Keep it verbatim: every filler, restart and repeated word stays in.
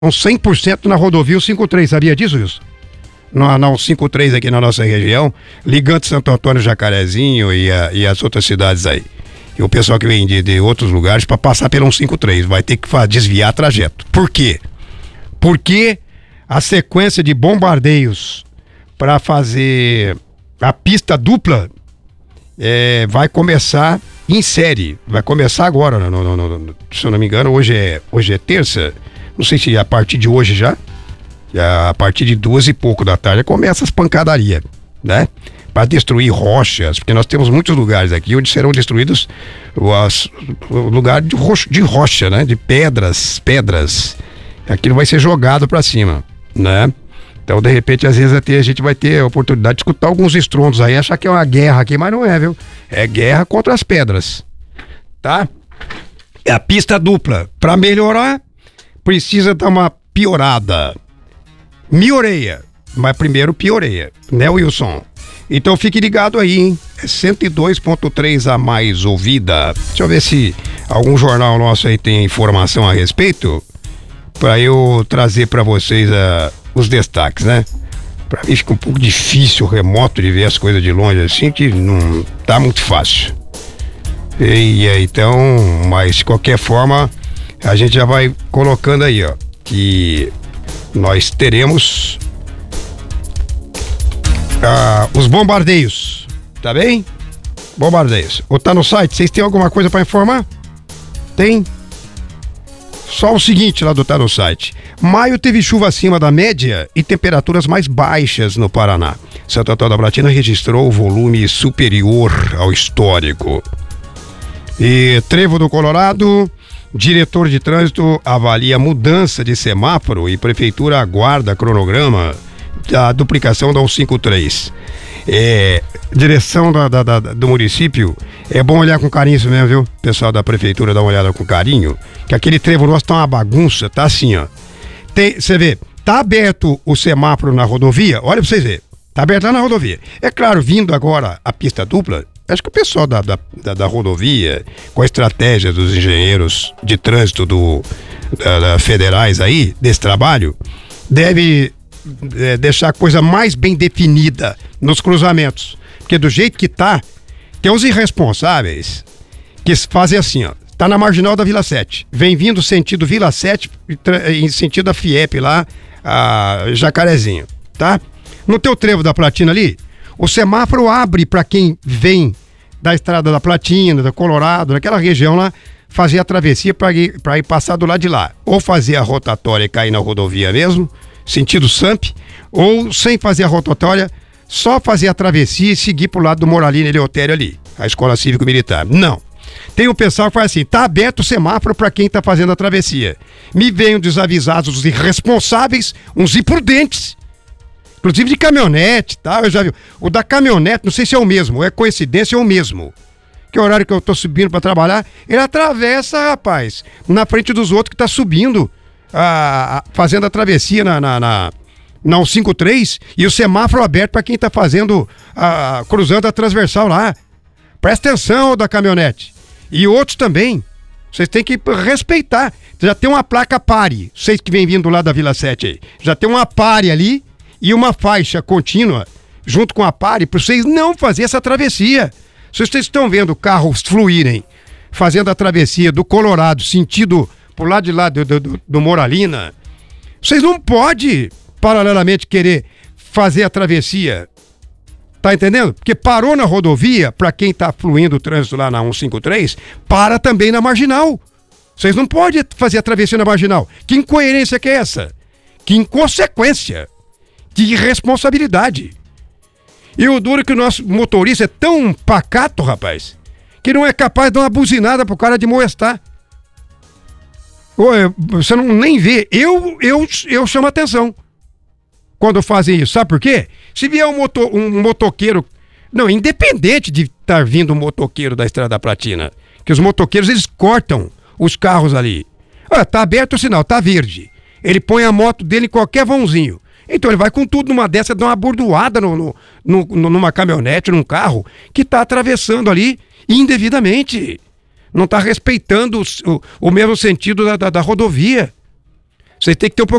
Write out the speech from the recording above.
cem por cento na rodovia cinquenta e três, sabia disso, Wilson? Na, na cinquenta e três aqui na nossa região, ligando Santo Antônio, Jacarezinho e, a, e as outras cidades aí. E o pessoal que vem de, de outros lugares para passar pelo cinquenta e três vai ter que desviar trajeto. Por quê? Porque a sequência de bombardeios para fazer a pista dupla é, vai começar em série. Vai começar agora, no, no, no, no, se eu não me engano, hoje é, hoje é terça. Não sei se a partir de hoje já, já a partir de duas e pouco da tarde começa as pancadarias, né? Para destruir rochas, porque nós temos muitos lugares aqui onde serão destruídos os, o lugar de rocha, de rocha, né? De pedras, pedras. Aquilo vai ser jogado para cima, né? Então, de repente, às vezes até a gente vai ter a oportunidade de escutar alguns estrondos aí, achar que é uma guerra aqui, mas não é, viu? É guerra contra as pedras, tá? É a pista dupla. Para melhorar, precisa dar uma piorada. Melhoreia, mas primeiro pioreia, né, Wilson? Então fique ligado aí, hein? É cento e dois ponto três a mais ouvida. Deixa eu ver se algum jornal nosso aí tem informação a respeito, para eu trazer para vocês uh, os destaques, né? Para mim fica um pouco difícil, remoto, de ver as coisas de longe assim, que não tá muito fácil. E, e então, mas de qualquer forma, a gente já vai colocando aí, ó, que nós teremos ah, os bombardeios, tá bem? Bombardeios. Ou tá no site? Vocês têm alguma coisa para informar? Tem? Só o seguinte lá do Tá no site. Maio teve chuva acima da média e temperaturas mais baixas no Paraná. Santo Antônio da Platina registrou volume superior ao histórico. E Trevo do Colorado, diretor de trânsito avalia mudança de semáforo e prefeitura aguarda cronograma da duplicação da cento e cinquenta e três. É, direção da, da, da, do município, é bom olhar com carinho isso mesmo, viu? Pessoal da prefeitura, dá uma olhada com carinho, que aquele trevo nosso tá uma bagunça, tá assim, ó. Você vê, tá aberto o semáforo na rodovia, olha pra vocês verem, tá aberto lá na rodovia. É claro, vindo agora a pista dupla, acho que o pessoal da, da, da, da rodovia, com a estratégia dos engenheiros de trânsito do, da, da federais aí, desse trabalho, deve é, deixar a coisa mais bem definida nos cruzamentos. Porque do jeito que tá, tem uns irresponsáveis que fazem assim, ó. Tá na marginal da Vila sete, vem vindo sentido Vila sete, em sentido da Fiep lá, a Jacarezinho, tá? No teu trevo da Platina ali, o semáforo abre para quem vem da Estrada da Platina, da Colorado, daquela região lá, fazer a travessia para ir, pra ir passar do lado de lá. Ou fazer a rotatória e cair na rodovia mesmo, sentido Samp, ou sem fazer a rotatória, só fazer a travessia e seguir pro lado do Moralina Eleutério ali, a Escola Cívico-Militar. Não. Tem o pessoal que faz assim, tá aberto o semáforo para quem tá fazendo a travessia. Me venham desavisados os irresponsáveis, uns imprudentes, inclusive de caminhonete, tá? Eu já vi. O da caminhonete, não sei se é o mesmo, é coincidência, é o mesmo. Que é o horário que eu tô subindo para trabalhar, ele atravessa, rapaz, na frente dos outros que tá subindo, a, a, fazendo a travessia na, na, na, na cento e cinquenta e três e o semáforo aberto para quem tá fazendo, a, cruzando a transversal lá. Presta atenção, da caminhonete. E outros também. Vocês têm que respeitar. Já tem uma placa pare, vocês que vêm vindo lá da Vila sete aí. Já tem uma pare ali e uma faixa contínua junto com a pare para vocês não fazer essa travessia. Se vocês estão vendo carros fluírem, fazendo a travessia do Colorado, sentido pro lado de lá do, do, do Moralina, vocês não podem paralelamente querer fazer a travessia. Tá entendendo? Porque parou na rodovia, para quem tá fluindo o trânsito lá na cento e cinquenta e três, para também na marginal. Vocês não podem fazer a travessia na marginal. Que incoerência que é essa? Que inconsequência. Que irresponsabilidade. E o duro é que o nosso motorista é tão pacato, rapaz, que não é capaz de dar uma buzinada pro cara de molestar. Você não nem vê. Eu, eu, eu chamo atenção quando fazem isso. Sabe por quê? Se vier um, moto, um motoqueiro... Não, independente de estar tá vindo um motoqueiro da Estrada da Platina, que os motoqueiros, eles cortam os carros ali. Ah, tá aberto o sinal, tá verde. Ele põe a moto dele em qualquer vãozinho. Então ele vai com tudo numa dessa, dá uma bordoada no, no, no, numa caminhonete, num carro, que tá atravessando ali indevidamente. Não tá respeitando o, o, o mesmo sentido da, da, da rodovia. Vocês têm que ter um